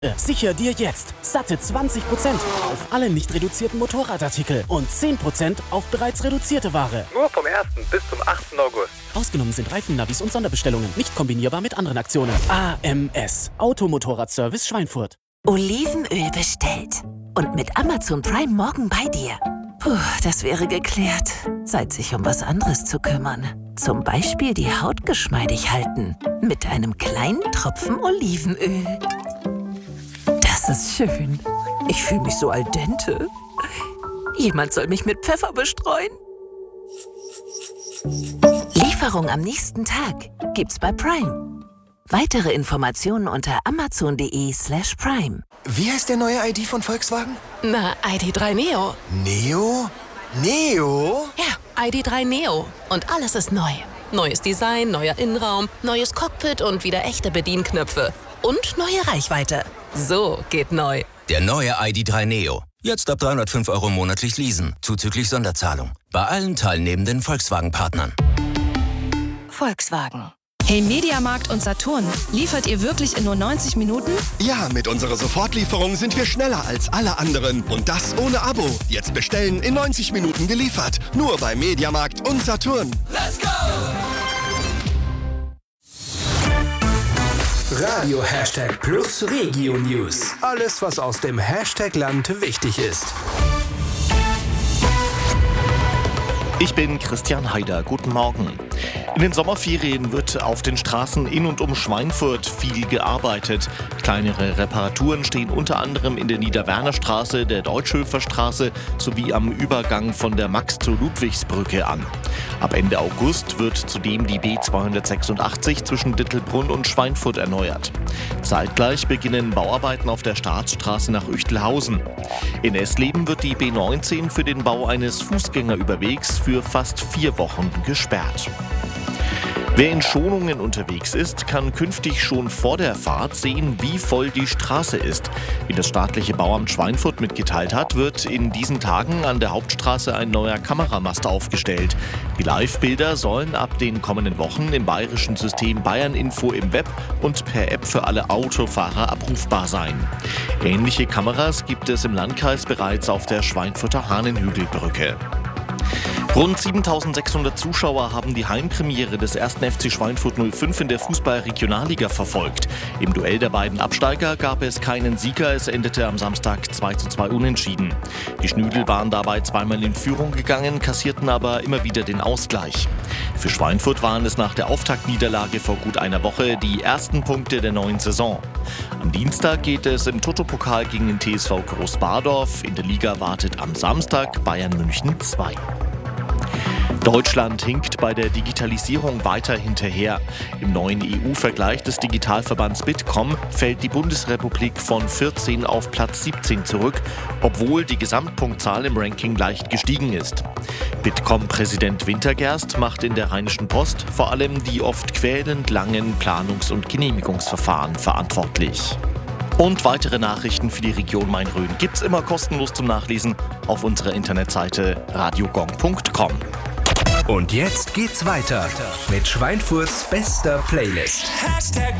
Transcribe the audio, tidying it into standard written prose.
Sicher dir jetzt satte 20% auf alle nicht reduzierten Motorradartikel und 10% auf bereits reduzierte Ware. Nur vom 1. bis zum 8. August. Ausgenommen sind Reifennavis und Sonderbestellungen, nicht kombinierbar mit anderen Aktionen. AMS, Automotorradservice Schweinfurt. Olivenöl bestellt und mit Amazon Prime morgen bei dir. Puh, das wäre geklärt. Zeit, sich um was anderes zu kümmern. Zum Beispiel die Haut geschmeidig halten. Mit einem kleinen Tropfen Olivenöl. Das ist schön. Ich fühle mich so al dente. Jemand soll mich mit Pfeffer bestreuen. Lieferung am nächsten Tag gibt's bei Prime. Weitere Informationen unter amazon.de/prime. Wie heißt der neue ID von Volkswagen? Na, ID.3 Neo. Neo? Neo? Ja, ID.3 Neo. Und alles ist neu. Neues Design, neuer Innenraum, neues Cockpit und wieder echte Bedienknöpfe. Und neue Reichweite. So geht neu. Der neue ID.3 Neo. Jetzt ab 305 € monatlich leasen, zuzüglich Sonderzahlung. Bei allen teilnehmenden Volkswagen-Partnern. Volkswagen. Hey Mediamarkt und Saturn, liefert ihr wirklich in nur 90 Minuten? Ja, mit unserer Sofortlieferung sind wir schneller als alle anderen. Und das ohne Abo. Jetzt bestellen, in 90 Minuten geliefert. Nur bei Mediamarkt und Saturn. Let's go! Radio #Plus Regio News. Alles, was aus dem Hashtag-Land wichtig ist. Ich bin Christian Haider. Guten Morgen. In den Sommerferien wird auf den Straßen in und um Schweinfurt viel gearbeitet. Kleinere Reparaturen stehen unter anderem in der Niederwernerstraße, der Deutschhöferstraße sowie am Übergang von der Max- zur Ludwigsbrücke an. Ab Ende August wird zudem die B286 zwischen Dittelbrunn und Schweinfurt erneuert. Zeitgleich beginnen Bauarbeiten auf der Staatsstraße nach Üchtelhausen. In Esleben wird die B19 für den Bau eines Fußgängerüberwegs für fast 4 Wochen gesperrt. Wer in Schonungen unterwegs ist, kann künftig schon vor der Fahrt sehen, wie voll die Straße ist. Wie das staatliche Bauamt Schweinfurt mitgeteilt hat, wird in diesen Tagen an der Hauptstraße ein neuer Kameramast aufgestellt. Die Live-Bilder sollen ab den kommenden Wochen im bayerischen System Bayern Info im Web und per App für alle Autofahrer abrufbar sein. Ähnliche Kameras gibt es im Landkreis bereits auf der Schweinfurter Hahnenhügelbrücke. Rund 7.600 Zuschauer haben die Heimpremiere des 1. FC Schweinfurt 05 in der Fußball-Regionalliga verfolgt. Im Duell der beiden Absteiger gab es keinen Sieger, es endete am Samstag 2:2 unentschieden. Die Schnüdel waren dabei zweimal in Führung gegangen, kassierten aber immer wieder den Ausgleich. Für Schweinfurt waren es nach der Auftaktniederlage vor gut einer Woche die ersten Punkte der neuen Saison. Am Dienstag geht es im Toto-Pokal gegen den TSV Großbadorf. In der Liga wartet am Samstag Bayern München 2. Deutschland hinkt bei der Digitalisierung weiter hinterher. Im neuen EU-Vergleich des Digitalverbands Bitkom fällt die Bundesrepublik von 14 auf Platz 17 zurück, obwohl die Gesamtpunktzahl im Ranking leicht gestiegen ist. Bitkom-Präsident Wintergerst macht in der Rheinischen Post vor allem die oft quälend langen Planungs- und Genehmigungsverfahren verantwortlich. Und weitere Nachrichten für die Region Main-Rhön gibt's immer kostenlos zum Nachlesen auf unserer Internetseite radiogong.com. Und jetzt geht's weiter mit Schweinfurts bester Playlist.